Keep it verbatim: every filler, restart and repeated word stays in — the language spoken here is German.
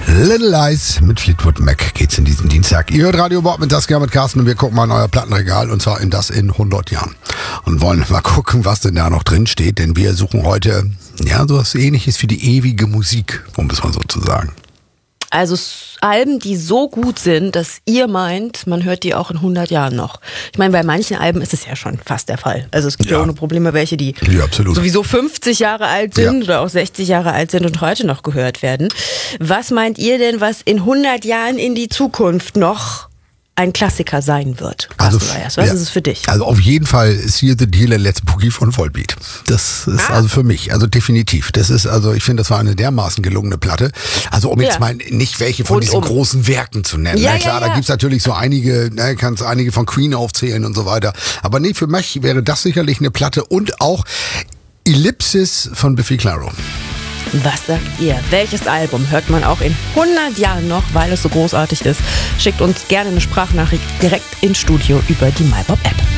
Little Lies mit Fleetwood Mac geht's in diesen Dienstag. Ihr hört Radio Bob mit Saskia mit Carsten und wir gucken mal in euer Plattenregal und zwar in das in hundert Jahren. Und wollen mal gucken, was denn da noch drin steht, denn wir suchen heute, ja, so was Ähnliches wie die ewige Musik, um es mal so zu sagen. Also Alben, die so gut sind, dass ihr meint, man hört die auch in hundert Jahren noch. Ich meine, bei manchen Alben ist es ja schon fast der Fall. Also es gibt ja, ja ohne Probleme welche, die ja, absolut. sowieso fünfzig Jahre alt sind ja. oder auch sechzig Jahre alt sind und heute noch gehört werden. Was meint ihr denn, was in hundert Jahren in die Zukunft noch ein Klassiker sein wird? Also, was ja, ist es für dich? Also auf jeden Fall ist hier The Dealer Let's Boogie von Volbeat. Das ist ah. also für mich, also definitiv. Das ist also, ich finde, das war eine dermaßen gelungene Platte. Also um ja. jetzt mal nicht welche von und diesen um. großen Werken zu nennen. Ja, Na klar, ja, ja. da gibt's natürlich so einige, ne, kannst einige von Queen aufzählen und so weiter. Aber nee, für mich wäre das sicherlich eine Platte und auch Ellipsis von Biffy Clyro. Was sagt ihr? Welches Album hört man auch in hundert Jahren noch, weil es so großartig ist? Schickt uns gerne eine Sprachnachricht direkt ins Studio über die MyBob-App.